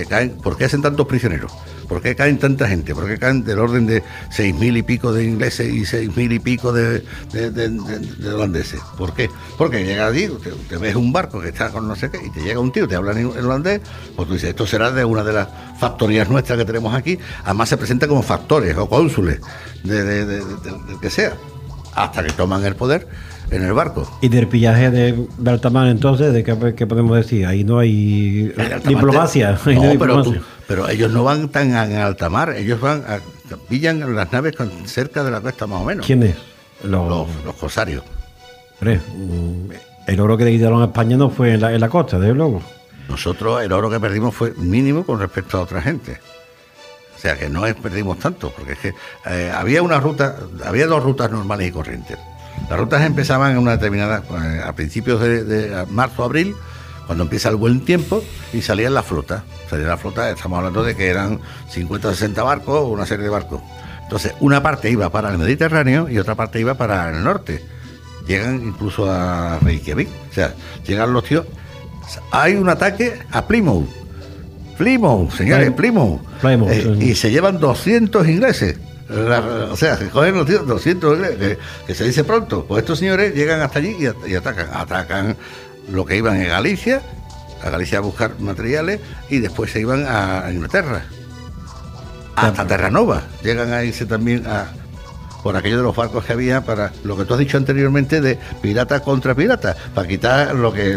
¿Por qué hacen tantos prisioneros? ¿Por qué caen tanta gente? ¿Por qué caen del orden de 6.000 y pico de ingleses y 6.000 y pico de holandeses? ¿Por qué? Porque llega allí, te ves un barco que está con no sé qué, y te llega un tío, te habla en holandés, pues tú dices, esto será de una de las factorías nuestras que tenemos aquí. Además se presenta como factores o cónsules del que sea, hasta que toman el poder en el barco. ¿Y del pillaje de Altamar, entonces, de qué podemos decir? Ahí no hay diplomacia. No, pero ellos no van tan en alta mar, ellos pillan las naves cerca de la costa más o menos. ¿Quiénes? Los corsarios. El oro que le quitaron a España no fue en la costa, desde luego. Nosotros el oro que perdimos fue mínimo con respecto a otra gente. O sea que no perdimos tanto, porque es que había había dos rutas normales y corrientes. Las rutas empezaban en una determinada, a principios de marzo, abril, cuando empieza el buen tiempo, y salía la flota. Estamos hablando de que eran 50 o 60 barcos, una serie de barcos. Entonces, una parte iba para el Mediterráneo y otra parte iba para el norte. Llegan incluso a Reykjavik. O sea, llegan los tíos. Hay un ataque a Plymouth, señores, Plymouth. Y se llevan 200 ingleses. O sea, se cogen los tíos 200 ingleses, que se dice pronto. Pues estos señores llegan hasta allí y atacan lo que iban a Galicia a buscar materiales, y después se iban a Inglaterra, hasta Terranova. Llegan a irse también por aquello de los barcos que había, para lo que tú has dicho anteriormente de pirata contra pirata, para quitar lo que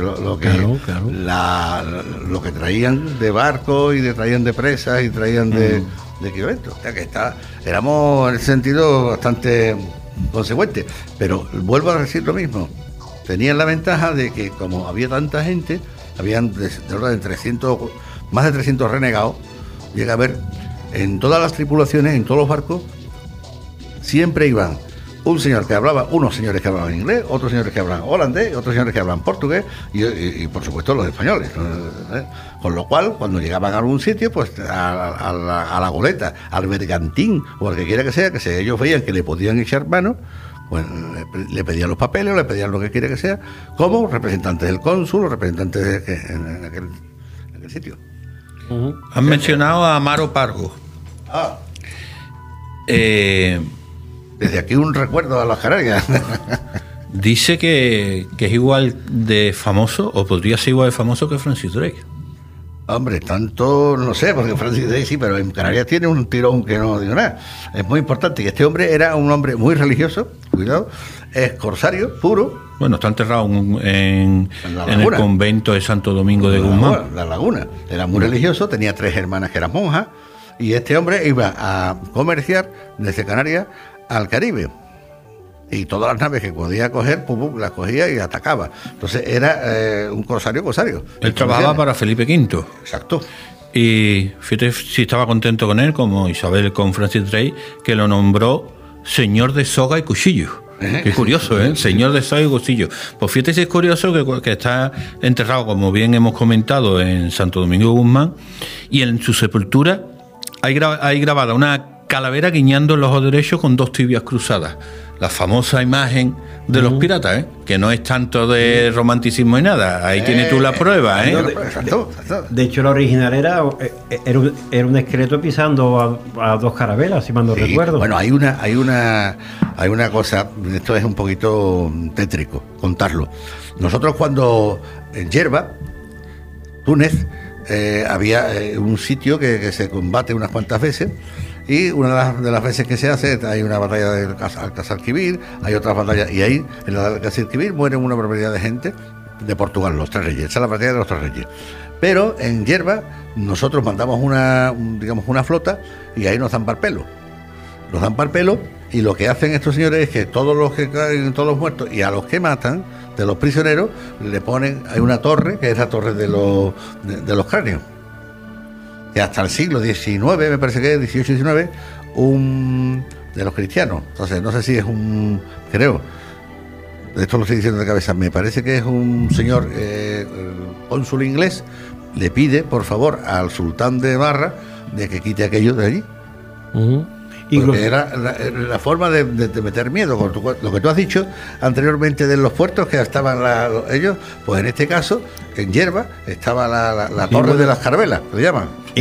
traían de barcos y traían de presas y traían de equipamiento. O sea que éramos en ese sentido bastante consecuentes, pero vuelvo a decir lo mismo. Tenían la ventaja de que, como había tanta gente, habían de orden de 300, más de 300 renegados. Llega a ver, en todas las tripulaciones, en todos los barcos, siempre iban unos señores que hablaban inglés, otros señores que hablaban holandés, otros señores que hablaban portugués y por supuesto los españoles. Con lo cual, cuando llegaban a algún sitio, pues a la goleta, al bergantín o al que quiera que sea, ellos veían que le podían echar mano, pues le pedían los papeles o le pedían lo que quiera que sea, como representantes del cónsul o representantes en aquel sitio. Han mencionado a Amaro Pargo. Desde aquí un recuerdo a las Canarias. Dice que es igual de famoso, o podría ser igual de famoso que Francis Drake. Hombre, tanto no sé, porque Francis Drake sí, pero en Canarias tiene un tirón que no digo nada. Es muy importante que este hombre era un hombre muy religioso, cuidado, es corsario puro. Bueno, está enterrado en el convento de Santo Domingo de Guzmán. La Laguna. Era muy religioso, tenía 3 hermanas que eran monjas, y este hombre iba a comerciar desde Canarias al Caribe. Y todas las naves que podía coger, las cogía y atacaba. Entonces era un corsario. Él trabajaba para Felipe V. Exacto. Y fíjate si estaba contento con él, como Isabel con Francis Drake, que lo nombró señor de soga y cuchillo. Qué curioso, ¿eh? Señor de soga y cuchillo. Pues fíjate si es curioso que está enterrado, como bien hemos comentado, en Santo Domingo de Guzmán, y en su sepultura hay grabada una calavera guiñando el ojo derecho con 2 tibias cruzadas. La famosa imagen de los piratas, que no es tanto de romanticismo y nada. Ahí tienes tú la prueba, De hecho, la original era un esqueleto pisando a 2 carabelas, si mal no recuerdo. Bueno, hay una cosa, esto es un poquito tétrico contarlo. Nosotros cuando en Yerba, Túnez, había un sitio que se combate unas cuantas veces. Y una de las veces que se hace, hay una batalla del Alcázar-Quibir, hay otras batallas, y ahí en la Alcázar-Quibir mueren una barbaridad de gente de Portugal, los 3 reyes. Esa es la batalla de los 3 reyes. Pero en Yerba nosotros mandamos una flota, y ahí nos dan par pelo. Y lo que hacen estos señores es que todos los que caen, todos los muertos, y a los que matan, de los prisioneros, le ponen, hay una torre, que es la torre de los cráneos. Que hasta el siglo XIX, me parece que es, XVIII, XIX, de los cristianos. Entonces, no sé si es creo, esto lo estoy diciendo de cabeza, me parece que es un señor cónsul inglés, le pide, por favor, al sultán de Navarra de que quite aquello de allí. Porque era la forma de meter miedo. Con lo que tú has dicho anteriormente de los puertos que estaban ellos, pues en este caso, en Yerba, estaba la torre de las Carabelas, lo llaman.